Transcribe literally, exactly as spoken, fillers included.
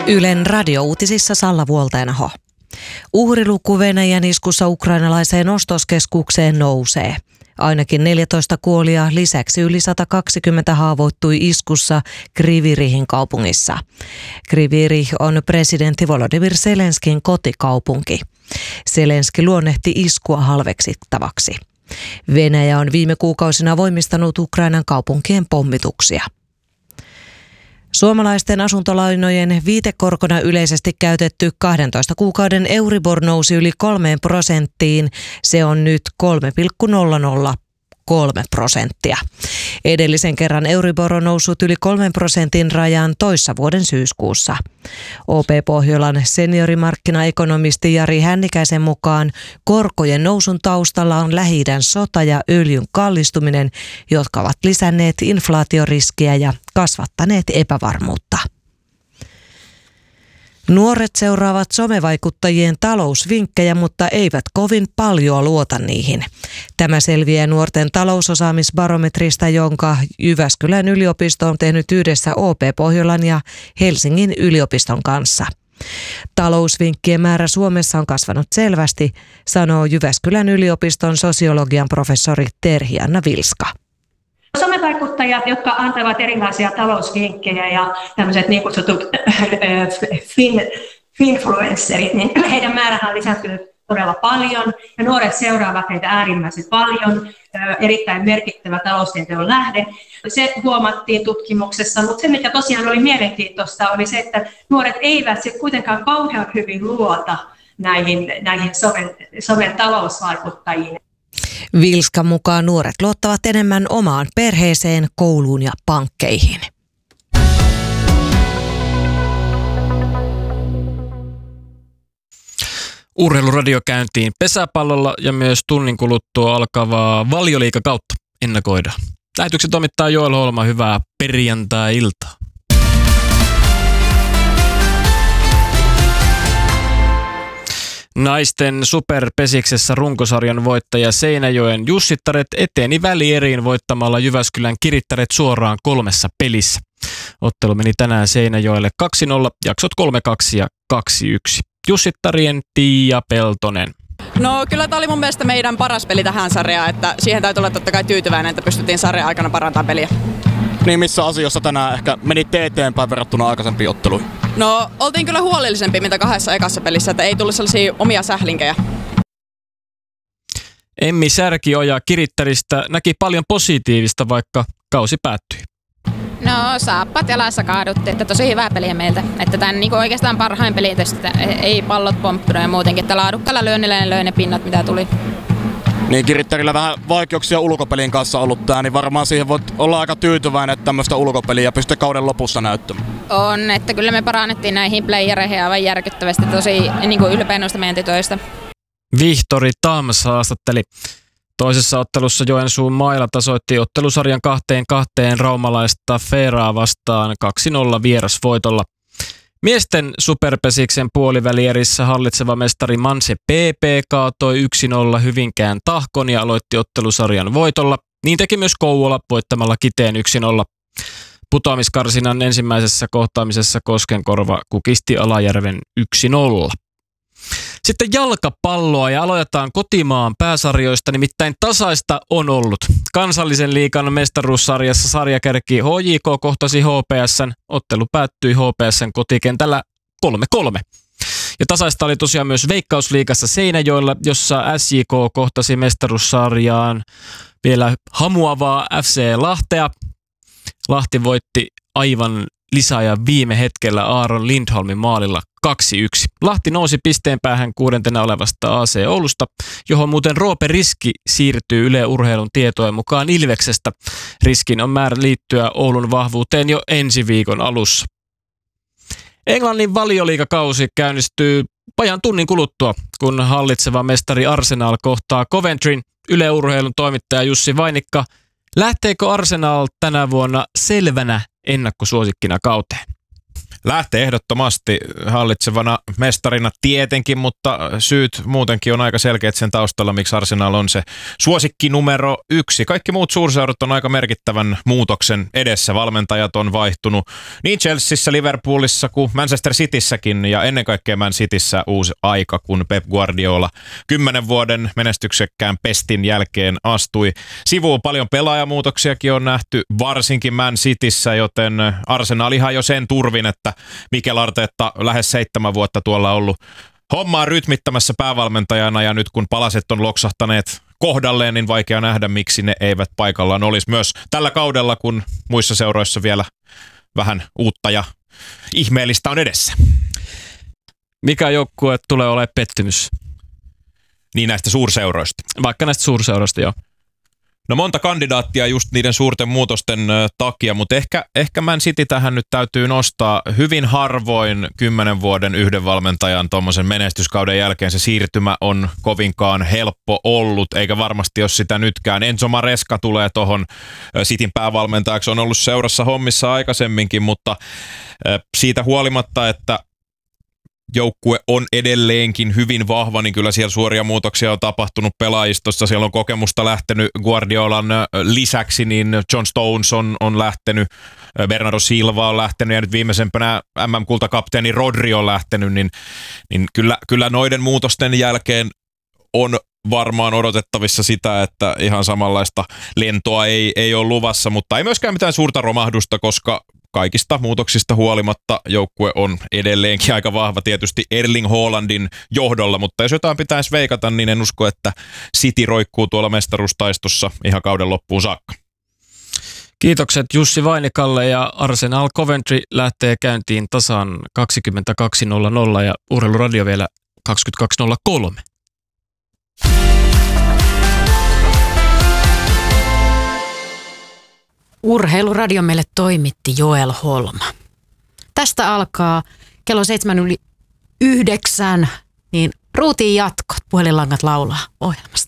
Ylen radiouutisissa Salla Vuoltainaho. Uhriluku Venäjän iskussa ukrainalaiseen ostoskeskukseen nousee. Ainakin neljätoista kuolia, lisäksi yli sata kaksikymmentä haavoittui iskussa Kryvyi-Rihin kaupungissa. Kryvyi-Rih on presidentti Volodymyr Zelenskin kotikaupunki. Zelenski luonnehti iskua halveksittavaksi. Venäjä on viime kuukausina voimistanut Ukrainan kaupunkien pommituksia. Suomalaisten asuntolainojen viitekorkona yleisesti käytetty kahdentoista kuukauden Euribor nousi yli kolmeen prosenttiin. Se on nyt kolme pilkku nolla nolla kolme prosenttia. Edellisen kerran Euribor on noussut yli kolmen prosentin rajan toissa vuoden syyskuussa. O P Pohjolan seniorimarkkinaekonomisti Jari Hännikäisen mukaan korkojen nousun taustalla on Lähi-idän sota ja öljyn kallistuminen, jotka ovat lisänneet inflaatioriskiä ja kasvattaneet epävarmuutta. Nuoret seuraavat somevaikuttajien talousvinkkejä, mutta eivät kovin paljon luota niihin. Tämä selviää nuorten talousosaamisbarometrista, jonka Jyväskylän yliopisto on tehnyt yhdessä O P Pohjolan ja Helsingin yliopiston kanssa. Talousvinkkien määrä Suomessa on kasvanut selvästi, sanoo Jyväskylän yliopiston sosiologian professori Terhi-Anna Vilska. Somevaikuttajat, jotka antavat erilaisia talousvinkkejä ja tämmöiset niin kutsutut fin, finfluencerit, niin heidän määrähän on lisääntynyt todella paljon ja nuoret seuraavat heitä äärimmäisen paljon, erittäin merkittävä taloustieteon lähde. Se huomattiin tutkimuksessa, mutta se mikä tosiaan oli mielenkiintoista oli se, että nuoret eivät se kuitenkaan kauhean hyvin luota näihin, näihin somen, somen talousvaikuttajiin. Vilskan mukaan nuoret luottavat enemmän omaan perheeseen, kouluun ja pankkeihin. Urheiluradio käyntiin pesäpallolla ja myös tunnin kuluttua alkavaa Valioliigakautta ennakoidaan. Lähetyksen toimittaa Joel Holma, hyvää perjantai-iltaa. Naisten superpesiksessä runkosarjan voittaja Seinäjoen Jussittaret eteni välieriin voittamalla Jyväskylän Kirittäret suoraan kolmessa pelissä. Ottelu meni tänään Seinäjoelle kaksi nolla, jaksot kolme kaksi ja kaksi yksi. Jussittarien Tiia Peltonen. No kyllä tämä oli mun mielestä meidän paras peli tähän sarjaan, että siihen täytyy olla totta kai tyytyväinen, että pystyttiin sarjan aikana parantamaan peliä. Niin missä asioissa tänään ehkä menitte eteenpäin verrattuna aikaisempiin otteluihin? No oltiin kyllä huolellisempi mitä kahdessa ekassa pelissä, että ei tullut sellaisia omia sählinkejä. Emmi Särkioja Kirittäristä näki paljon positiivista, vaikka kausi päättyi. No saappat jalassa kaaduttiin, että tosi hyvää peliä meiltä. Että tämän niin oikeastaan parhain peli tästä, ei pallot pomppinut ja muutenkin, että laadukkaalla lyönnillä ne löi ne pinnat mitä tuli. Niin Kirittärillä vähän vaikeuksia ulkopelin kanssa ollut tää, niin varmaan siihen voit olla aika tyytyväinen, että tämmöistä ulkopeliä pystyy kauden lopussa näyttämään. On, että kyllä me parannettiin näihin playereihin aivan järkyttävästi, tosi niin kuin ylpeä noista meidän tytöistä. Vihtori Tams haastatteli. Toisessa ottelussa Joensuun Maila tasoitti ottelusarjan kahteen kahteen raumalaista Feeraa vastaan kaksi nolla vierasvoitolla. Miesten superpesiksen puolivälierissä hallitseva mestari Manse P P kaatoi yksi nolla Hyvinkään Tahkon ja aloitti ottelusarjan voitolla. Niin teki myös Kouvola voittamalla Kiteen yksi nolla. Putoamiskarsinan ensimmäisessä kohtaamisessa Koskenkorva kukisti Alajärven yksi nolla. Sitten jalkapalloa ja aloitetaan kotimaan pääsarjoista, nimittäin tasaista on ollut. Kansallisen liigan mestaruussarjassa sarjakärki H J K kohtasi H P S:n. Ottelu päättyi H P S:n kotikentällä kolme kolme. Ja tasaista oli tosiaan myös Veikkausliigassa Seinäjoella, jossa S J K kohtasi mestaruussarjaan vielä hamuavaa F C Lahtea. Lahti voitti aivan lisäajan viime hetkellä Aaron Lindholmin maalilla kaksi yksi. Lahti nousi pisteen päähän kuudentena olevasta A C Oulusta, johon muuten Roope Riski siirtyy Yle Urheilun tietojen mukaan Ilveksestä. Riskin on määrä liittyä Oulun vahvuuteen jo ensi viikon alussa. Englannin Valioliigakausi käynnistyy vajan tunnin kuluttua, kun hallitseva mestari Arsenal kohtaa Coventryn. Yle Urheilun toimittaja Jussi Vainikka, lähteekö Arsenal tänä vuonna selvänä ennakkosuosikkina kauteen? lähtee ehdottomasti hallitsevana mestarina tietenkin, mutta syyt muutenkin on aika selkeät sen taustalla, miksi Arsenal on se suosikki numero yksi. Kaikki muut suurseurat on aika merkittävän muutoksen edessä. Valmentajat on vaihtunut niin Chelseassa, Liverpoolissa kuin Manchester Cityssäkin ja ennen kaikkea Man Cityssä uusi aika, kun Pep Guardiola kymmenen vuoden menestyksekkään pestin jälkeen astui sivuun. Paljon pelaajamuutoksiakin on nähty, varsinkin Man Cityssä, joten Arsenal ihan jo sen turvin, että Mikel Arteta lähes seitsemän vuotta tuolla ollut hommaa rytmittämässä päävalmentajana ja nyt kun palaset on loksahtaneet kohdalleen, niin vaikea nähdä, miksi ne eivät paikallaan olisi myös tällä kaudella, kun muissa seuroissa vielä vähän uutta ja ihmeellistä on edessä. Mikä joukkue tulee olemaan pettymys? Niin näistä suurseuroista. Vaikka näistä suurseuroista, joo. No monta kandidaattia just niiden suurten muutosten ö, takia, mutta ehkä, ehkä Man City tähän nyt täytyy nostaa. Hyvin harvoin kymmenen vuoden yhden valmentajan tuommoisen menestyskauden jälkeen se siirtymä on kovinkaan helppo ollut, eikä varmasti jos sitä nytkään. Enzo Maresca tulee tuohon Cityn päävalmentajaksi, on ollut seurassa hommissa aikaisemminkin, mutta ö, siitä huolimatta, että joukkue on edelleenkin hyvin vahva, niin kyllä siellä suoria muutoksia on tapahtunut pelaajistossa. Siellä on kokemusta lähtenyt Guardiolan lisäksi, niin John Stones on, on lähtenyt, Bernardo Silva on lähtenyt ja nyt viimeisempänä M M-kultakapteeni Rodri on lähtenyt, niin, niin kyllä, kyllä noiden muutosten jälkeen on varmaan odotettavissa sitä, että ihan samanlaista lentoa ei, ei ole luvassa, mutta ei myöskään mitään suurta romahdusta, koska kaikista muutoksista huolimatta joukkue on edelleenkin aika vahva tietysti Erling Haalandin johdolla, mutta jos jotain pitäisi veikata, niin en usko, että City roikkuu tuolla mestaruustaistossa ihan kauden loppuun saakka. Kiitokset Jussi Vainikalle ja Arsenal Coventry lähtee käyntiin tasan kaksikymmentäkaksi nolla nolla ja Urheiluradio vielä kaksikymmentäkaksi nolla kolme. Urheiluradio meille toimitti Joel Holma. Tästä alkaa kello seitsemän yli yhdeksän, niin ruutiin jatkot, puhelinlangat laulaa ohjelmassa.